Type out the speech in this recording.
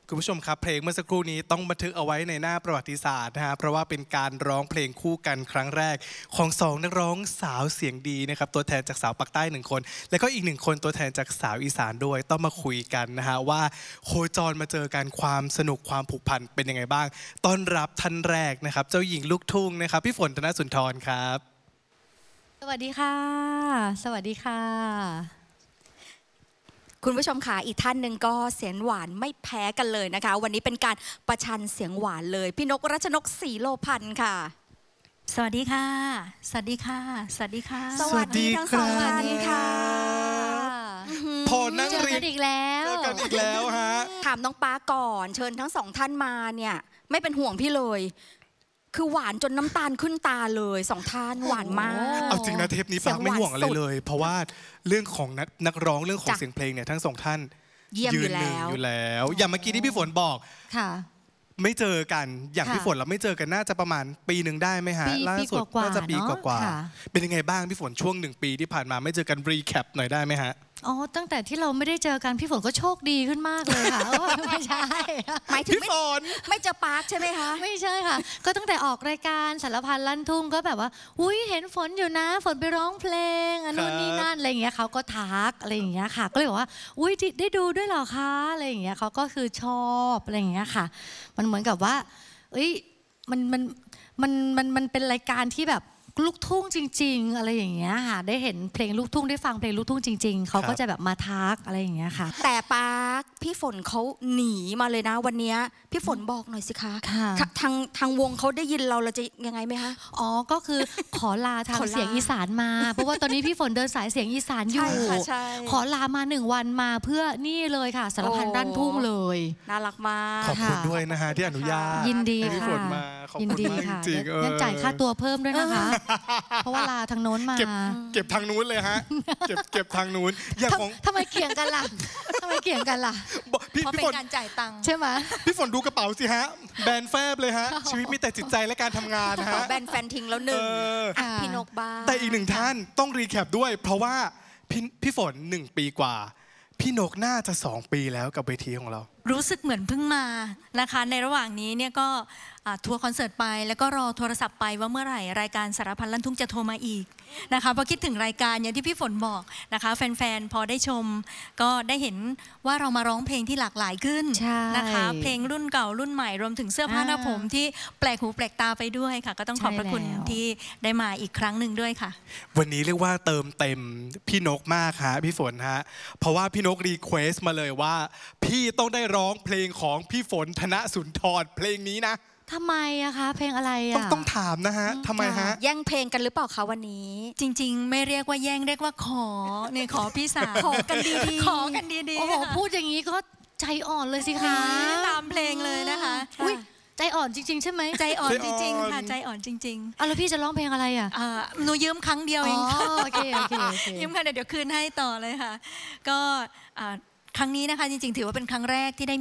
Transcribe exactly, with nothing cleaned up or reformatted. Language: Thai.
คุณผู้ชมครับเพลงเมื่อสักครู่นี้ต้องบันทึกเอาไว้ในหน้าประวัติศาสตร์นะฮะเพราะว่าเป็นการร้องเพลงคู่กันครั้งแรกของสองนักร้องสาวเสียงดีนะครับตัวแทนจากสาวปากใต้หนึ่งคนแล้วก็อีกหนึ่งคนตัวแทนจากสาวอีสานด้วยต้องมาคุยกันนะฮะว่าโคจรมาเจอกันความสนุกความผูกพันเป็นยังไงบ้างต้อนรับท่านแรกนะครับเจ้าหญิงลูกทุ่งนะครับพี่ฝนธนสุนทรครับสวัสดีค่ะสวัสดีค่ะคุณผู้ชมค่ะอีกท่านหนึ่งก็เสียงหวานไม่แพ้กันเลยนะคะวันนี้เป็นการประชันเสียงหวานเลยพี่นกรัชนกศรีโลพันธ์ค่ะสวัสดีค่ะสวัสดีค่ะสวัสดีค่ะสวัสดีทั้งสองท่านค่ะพอนั่งเรียนอีกแล้วเจอกันอีกแล้วฮะถามน้องป้าก่อนเชิญทั้งสองท่านมาเนี่ยไม่เป็นห่วงพี่เลยคือหวานจนน้ำตาลขึ้นตาเลยสองท่านหวานมากเอาจริงนะเทปนี้ปากไม่ห่วงอะไรเลยเพราะว่าเรื่องของนักนักร้องเรื่องของเสียงเพลงเนี่ยทั้งสองท่านยืนหนึ่งอยู่แล้วอย่างเมื่อกี้ที่พี่ฝนบอกค่ะไม่เจอกันอย่างพี่ฝนเราไม่เจอกันน่าจะประมาณปีหนึ่งได้ไหมฮะล่าสุดน่าจะปีกว่าๆเป็นยังไงบ้างพี่ฝนช่วงหนึ่งปีที่ผ่านมาไม่เจอกันรีแคปหน่อยได้ไหมฮะอ๋อตั้งแต่ที่เราไม่ได้เจอกันพี่ฝนก็โชคดีขึ้นมากเลยค่ะไม่ใช่หมายถึงพี่ฝนไม่เจอปาร์คใช่ไหมคะไม่ใช่ค่ะก็ตั้งแต่ออกรายการสารพันลั่นทุ่งก็แบบว่าอุ้ยเห็นฝนอยู่นะฝนไปร้องเพลงอันนู้นนี่นั่นอะไรอย่างเงี้ยเขาก็ทักอะไรอย่างเงี้ยค่ะก็เลยบอกว่าอุ้ยได้ดูด้วยเหรอคะอะไรอย่างเงี้ยเขาก็คือชอบอะไรอย่างเงี้ยค่ะมันเหมือนกับว่าเอ้ยมันมันมันมันมันเป็นรายการที่แบบลูกทุ่งจริงๆอะไรอย่างเงี้ยค่ะได้เห็นเพลงลูกทุ่งได้ฟังเพลงลูกทุ่งจริงๆเขาก็จะแบบมาทักอะไรอย่างเงี้ยค่ะแต่ปาร์คพี่ฝนเขาหนีมาเลยนะวันนี้พี่ฝนบอกหน่อยสิคะทางทางวงเขาได้ยินเราเราจะยังไงไหมคะอ๋อก็คือขอลาทางเสียงอีสานมาเพราะว่าตอนนี้พี่ฝนเดินสายเสียงอีสานอยู่ขอลามาหนึ่งวันมาเพื่อนี่เลยค่ะสารพันด้านทุ่งเลยน่ารักมากขอบคุณด้วยนะฮะที่อนุญาตยินดีพี่ฝนมาขอบคุณมากจริงๆงั้นจ่ายค่าตัวเพิ่มด้วยนะคะเพราะว่าลาทางโน้นมาเก็บเก็บทางนู้นเลยฮะเก็บเก็บทางนู้นอย่างของทำไมเกี่ยงกันล่ะทำไมเกี่ยงกันล่ะเพราะเป็นการจ่ายตังค์ใช่ไหมพี่ฝนดูกระเป๋าสิฮะแบนแฟบเลยฮะชีวิตมีแต่จิตใจและการทำงานฮะแบนแฟนทิ้งแล้วหนึ่งพี่นกบ้าแต่อีกหนึ่งท่านต้องรีแคปด้วยเพราะว่าพี่พี่ฝนหนึ่งปีกว่าพี่นกน่าจะสองปีแล้วกับเวทีของเรารู้สึกเหมือนเพิ่งมานะคะในระหว่างนี้เนี่ยก็ทัวร์คอนเสิร์ตไปแล้วก็รอโทรศัพท์ไปว่าเมื่อไหร่รายการสารพันลั่นทุ่งจะโทรมาอีกนะคะพอคิดถึงรายการอย่างที่พี่ฝนบอกนะคะแฟนๆพอได้ชมก็ได้เห็นว่าเรามาร้องเพลงที่หลากหลายขึ้นนะคะเพลงรุ่นเก่ารุ่นใหม่รวมถึงเสื้อผ้าหน้าผมที่แปลกหูแปลกตาไปด้วยค่ะก็ต้องขอบพระคุณที่ได้มาอีกครั้งหนึ่งด้วยค่ะวันนี้เรียกว่าเติมเต็มพี่นกมากฮะพี่ฝนฮะเพราะว่าพี่นกรีเควสมาเลยว่าพี่ต้องได้ร้องเพลงของพี่ฝนธนสุนทรเพลงนี้นะทำไมอะคะเพลงอะไรอะต้องต้องถามนะฮะทำไมฮะแย่งเพลงกันหรือเปล่าคะวันนี้จริงๆไม่เรียกว่าแย่งเรียกว่าขอเนี่ยขอพี่สาวขอกันดีๆขอกันดีๆโอ้โหพูดอย่างนี้ก็ใจอ่อนเลยสิคะตามเพลงเลยนะคะอุ้ยใจอ่อนจริงๆใช่ไหมใจอ่อนจริงๆค่ะใจอ่อนจริงๆอ่ะแล้วพี่จะร้องเพลงอะไรอ่ะหนูยืมครั้งเดียวเองค่ะโอเคโอเคยืมครั้งเดียวเดี๋ยวคืนให้ต่อเลยค่ะก็ครั้งนี้นะคะจริงๆถือว่าเป็นครั้งแรกที่ได้